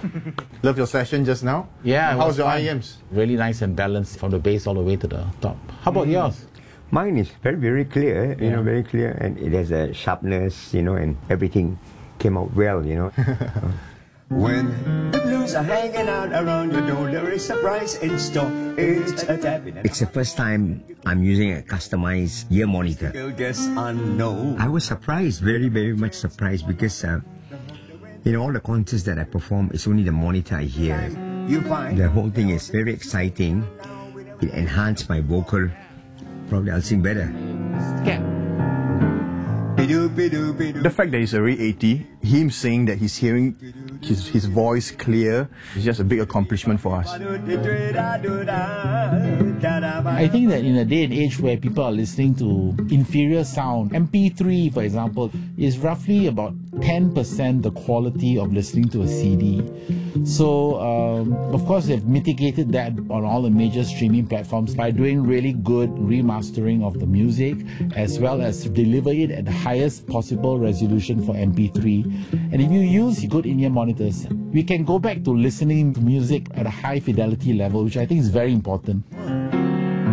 Love your session just now. Yeah, it How's was your fun. IEMs? Really nice and balanced from the bass all the way to the top. How about yours? Mine is very, very clear, very clear, and it has a sharpness, and everything came out well, When the blues are hanging out around your door, there is a surprise in store. It's a tapping. It's the first time I'm using a customized ear monitor. I was surprised, very, very much surprised, because all the concerts that I perform, it's only the monitor I hear. The whole thing is very exciting. It enhanced my vocal. Probably I'll sing better. The fact that he's already 80, him saying that he's hearing his voice clear is just a big accomplishment for us. I think that in a day and age where people are listening to inferior sound, MP3, for example, is roughly about 10% the quality of listening to a CD. So, of course, they've mitigated that on all the major streaming platforms by doing really good remastering of the music, as well as deliver it at the highest possible resolution for MP3. And if you use good in-ear monitors, we can go back to listening to music at a high fidelity level, which I think is very important.